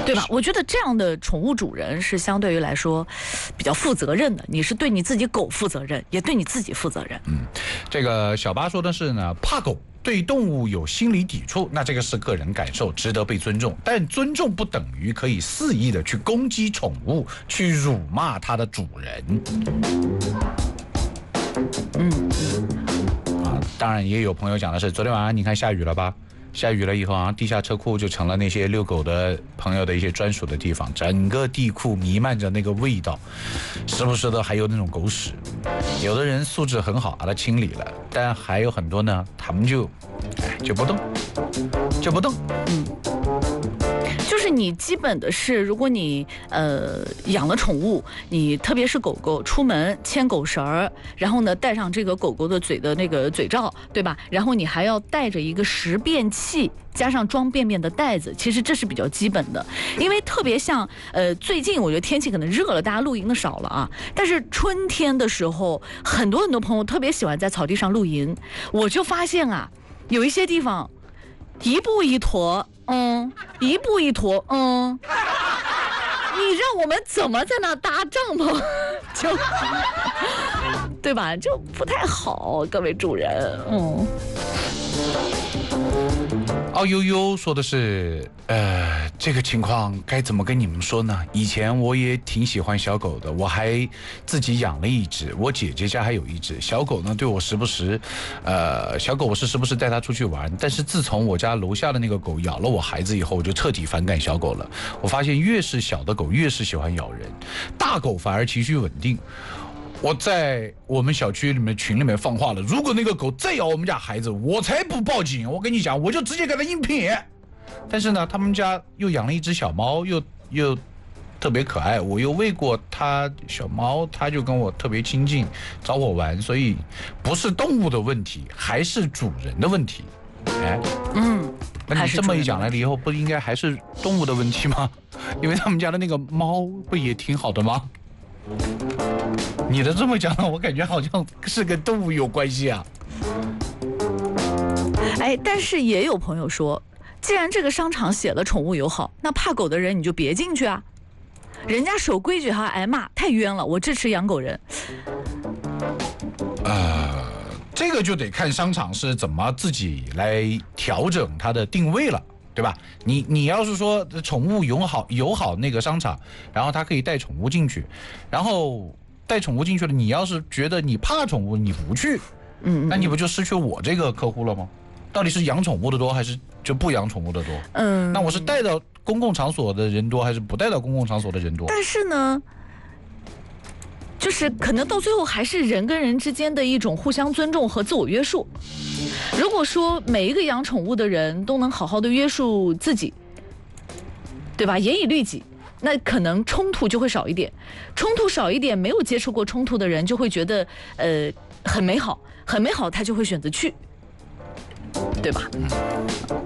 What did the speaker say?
对吧？我觉得这样的宠物主人是相对于来说比较负责任的，你是对你自己狗负责任，也对你自己负责任。 这个小八说的是呢，怕狗。对动物有心理抵触，那这个是个人感受，值得被尊重。但尊重不等于可以肆意的去攻击宠物，去辱骂它的主人。当然也有朋友讲的是，昨天晚上你看下雨了吧？下雨了以后啊，地下车库就成了那些遛狗的朋友的一些专属的地方，整个地库弥漫着那个味道，时不时的还有那种狗屎。有的人素质很好，把它清理了，但还有很多呢，他们就不动。 就是你基本的是，如果你养了宠物，你特别是狗狗，出门牵狗绳儿，然后呢带上这个狗狗的嘴的那个嘴罩，对吧？然后你还要带着一个识便器，加上装便便的袋子，其实这是比较基本的。因为特别像最近我觉得天气可能热了，大家露营的少了啊。但是春天的时候，很多朋友特别喜欢在草地上露营，我就发现啊，有一些地方一步一坨。一步一坨，你让我们怎么在那搭帐篷，就对吧？就不太好，各位主人， 奥悠悠说的是，这个情况该怎么跟你们说呢？以前我也挺喜欢小狗的，我还自己养了一只，我姐姐家还有一只小狗呢。对我时不时，小狗我是时不时带它出去玩。但是自从我家楼下的那个狗咬了我孩子以后，我就彻底反感小狗了。我发现越是小的狗越是喜欢咬人，大狗反而情绪稳定。我在我们小区里面群里面放话了，如果那个狗再咬我们家孩子，我才不报警，我跟你讲，我就直接给它硬撇。但是呢，他们家又养了一只小猫，又特别可爱，我又喂过它小猫，它就跟我特别亲近，找我玩，所以不是动物的问题，还是主人的问题。那你这么一讲来了以后，不应该还是动物的问题吗？因为他们家的那个猫不也挺好的吗？你的这么讲，我感觉好像是跟动物有关系啊。 但是也有朋友说，既然这个商场写了宠物友好，那怕狗的人你就别进去啊，人家守规矩还要挨骂，太冤了。我支持养狗人。 这个就得看商场是怎么自己来调整它的定位了。对吧？你要是说宠物友好那个商场，然后它可以带宠物进去，然后带宠物进去了，你要是觉得你怕宠物，你不去，那你不就失去我这个客户了吗？到底是养宠物的多，还是就不养宠物的多？那我是带到公共场所的人多，还是不带到公共场所的人多？ 但是呢，就是可能到最后还是人跟人之间的一种互相尊重和自我约束。如果说每一个养宠物的人都能好好的约束自己，对吧？严以律己，那可能冲突就会少一点。冲突少一点，没有接触过冲突的人就会觉得很美好，很美好，他就会选择去，对吧？